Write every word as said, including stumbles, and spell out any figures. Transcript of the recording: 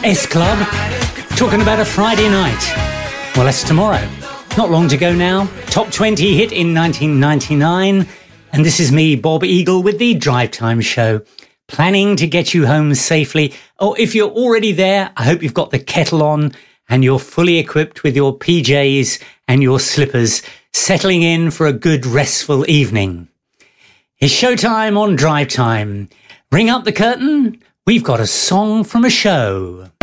S Club, talking about a Friday night. Well, that's tomorrow. Not long to go now. Top twenty hit in nineteen ninety-nine. And this is me, Bob Eagle, with the Drive Time Show, planning to get you home safely. Or if you're already there, I hope you've got the kettle on and you're fully equipped with your P Js and your slippers, settling in for a good restful evening. It's showtime on Drive Time. Ring up the curtain. We've got a song from a show.